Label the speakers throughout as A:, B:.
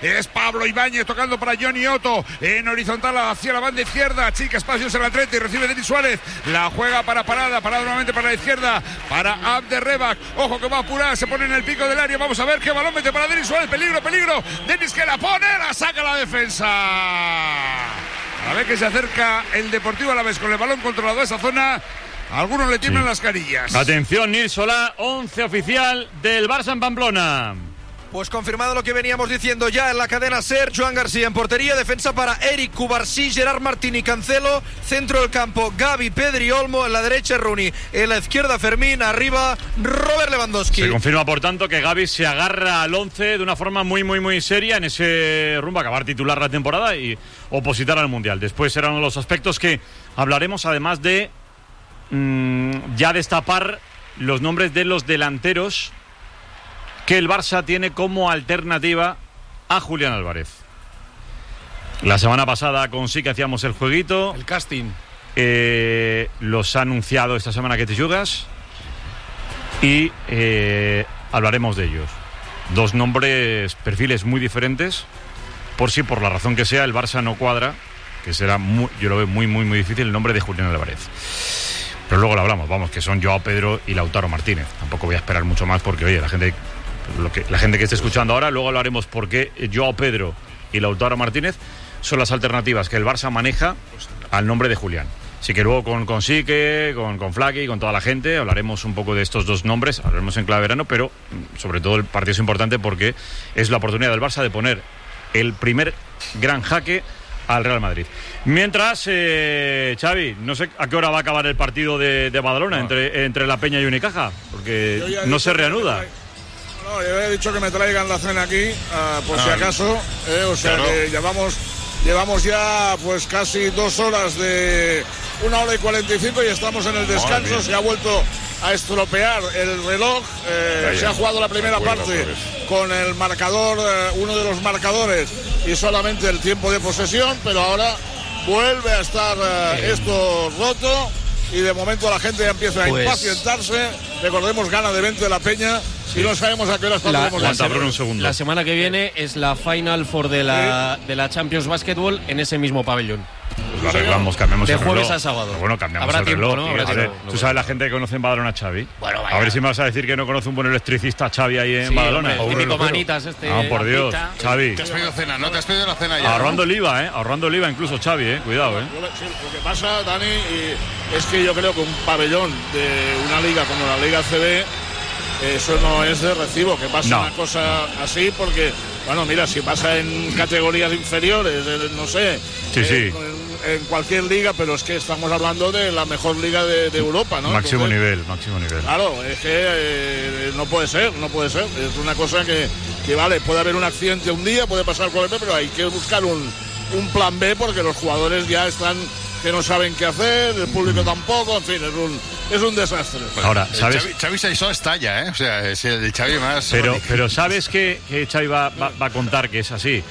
A: es Pablo Ibáñez tocando para Johnny Otto, en horizontal hacia la banda izquierda, chica espacios en la 30 y recibe Denis Suárez, la juega para Parada nuevamente para la izquierda, para Abderrebak, ojo que va a apurar, se pone en el pico del área, vamos a ver qué balón mete para Denis Suárez, peligro, Denis que la pone, la saca la defensa. A ver que se acerca el Deportivo Alavés con el balón controlado a esa zona. Algunos le tiemblan las carillas.
B: Atención, Nil Solá, 11 oficial del Barça en Pamplona.
C: Pues confirmado lo que veníamos diciendo ya en la cadena SER. Joan García en portería, defensa para Eric Cubarsí, Gerard Martín y Cancelo, centro del campo Gavi, Pedri, Olmo, en la derecha Rooney, en la izquierda Fermín, arriba Robert Lewandowski.
B: Se confirma por tanto que Gavi se agarra al 11 de una forma muy seria en ese rumbo a acabar titular la temporada y opositar al Mundial. Después serán uno de los aspectos que hablaremos, además de ya destapar los nombres de los delanteros que el Barça tiene como alternativa a Julián Álvarez. La semana pasada con sí que hacíamos el jueguito.
D: El casting.
B: Los ha anunciado esta semana que te jugas. Y hablaremos de ellos. Dos nombres, perfiles muy diferentes. Por si por la razón que sea el Barça no cuadra, que será yo lo veo muy difícil, el nombre de Julián Álvarez. Pero luego lo hablamos, vamos, que son Joao Pedro y Lautaro Martínez. Tampoco voy a esperar mucho más porque, oye, la gente que esté escuchando ahora, luego hablaremos por qué Joao Pedro y Lautaro Martínez son las alternativas que el Barça maneja al nombre de Julián. Así que luego con Sique, con Flaky, con toda la gente, hablaremos un poco de estos dos nombres, hablaremos en clave verano, pero sobre todo el partido es importante porque es la oportunidad del Barça de poner el primer gran jaque al Real Madrid. Mientras, Xavi, no sé a qué hora va a acabar el partido de Badalona entre La Peña y Unicaja, porque no se reanuda.
A: No, yo he dicho que me traigan la cena aquí, por si acaso, o sea claro. Que llevamos ya pues casi 2 horas de 1 hora y 45 y estamos en el descanso. Se ha vuelto a estropear el reloj, se ha jugado la primera parte con el marcador, uno de los marcadores y solamente el tiempo de posesión, pero ahora vuelve a estar esto roto y de momento la gente ya empieza a impacientarse. Recordemos, gana de 20 la Peña y no sabemos a qué hora
D: la semana que viene es la Final Four de la Champions Basketball en ese mismo pabellón.
B: Pues lo arreglamos, cambiamos
D: de
B: el reloj.
D: jueves a sábado.
B: Pero bueno, cambiamos
D: Habrá
B: el
D: tiempo,
B: reloj.
D: ¿no?
B: A ver, tú sabes la gente que conoce en Badalona a Xavi. Bueno, a ver si me vas a decir que no conoce un buen electricista Xavi ahí en Badalona.
D: El mítico Manitas
B: por Dios, Xavi.
E: Te has pedido cena, no te has pedido la cena ya.
B: Ahorrando el IVA, ahorrando el IVA incluso Xavi, cuidado,
A: Sí, lo que pasa, Dani, es que yo creo que un pabellón de una liga como la Liga CB, eso no es de recibo, que pase una cosa así, porque, bueno, mira, si pasa en categorías inferiores, no sé, en cualquier liga, pero es que estamos hablando de la mejor liga de Europa, ¿no?
B: Máximo nivel.
A: Claro, es que no puede ser. Es una cosa que vale, puede haber un accidente un día, puede pasar cualquier, pero hay que buscar un plan B porque los jugadores ya están que no saben qué hacer, el público tampoco, en fin, es un desastre.
B: Ahora, ¿sabes?
E: Xavi Saizó estalla, O sea, es el Xavi más...
B: Pero ¿sabes que Xavi va a contar que es así?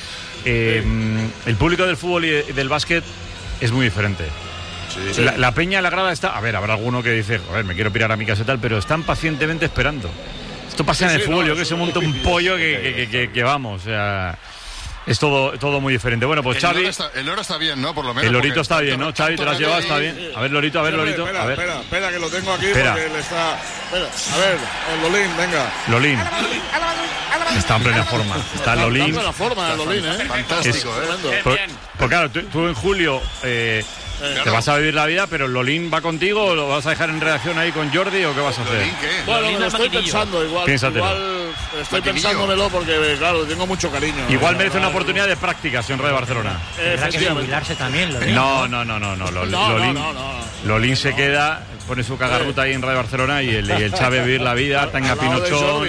B: El público del fútbol y del básquet es muy diferente. Sí. La Peña en la grada está... A ver, habrá alguno que dice, me quiero pirar a mi casa y tal, pero están pacientemente esperando. Esto pasa en el fútbol, yo que se monta un pollo que vamos, o sea... Es todo muy diferente. Bueno, pues Xavi...
E: El oro está bien, ¿no? Por lo menos.
B: El lorito está bien, ¿no? Xavi, te lo has llevado, está bien. A ver, Lorito.
A: Espera, que lo tengo aquí porque él está... Espera, a ver, el Lolín, venga.
B: Lolín. Está en plena forma. Está Lolín.
A: Está en plena forma, Lolín,
E: Fantástico,
B: Pues claro, tú en julio... te vas a vivir la vida, pero Lolín va contigo o lo vas a dejar en redacción ahí con Jordi o qué vas a hacer?
A: Bueno, me lo estoy pensando igual. Estoy pensándomelo porque, claro, tengo mucho cariño.
B: Igual merece una oportunidad de prácticas en Radio Barcelona.
F: ¿Tendrá que jubilarse también, Lolín?
B: No. Lolín se queda, pone su cagarruta ahí en Radio Barcelona y el Xavi vivir la vida, Tanga Pinochón,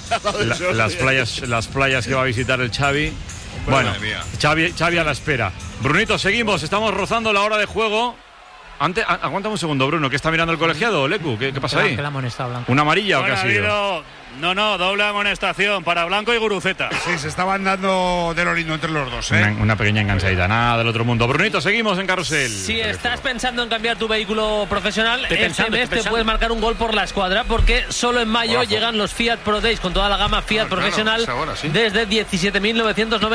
B: las playas que va a visitar el Xavi. Bueno, Xavi a la espera. Brunito, seguimos, estamos rozando la hora de juego. Aguántame un segundo, Bruno, que está mirando el colegiado, Lecu, ¿qué pasa ahí? ¿Una amarilla o qué ha sido?
G: No, doble amonestación para Blanco y Guruceta.
A: Sí, se estaban dando de lo lindo entre los dos,
B: Una pequeña enganchadita, nada del otro mundo. Brunito, seguimos en Carrusel.
F: Si estás pensando en cambiar tu vehículo profesional, este mes te puedes marcar un gol por la escuadra, porque solo en mayo llegan los Fiat Pro Days con toda la gama Fiat profesional desde 17.990.